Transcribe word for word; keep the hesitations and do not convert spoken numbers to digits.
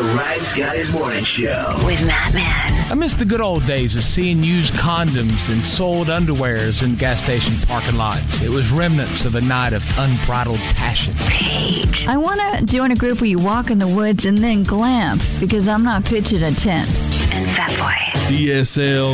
Rise Guys Morning Show with Matt Man. I miss the good old days of seeing used condoms and sold underwears in gas station parking lots. It was remnants of a night of unbridled passion. Paige. I want to join a group where you walk in the woods and then glamp, because I'm not pitching a tent. And Fat Boy. D S L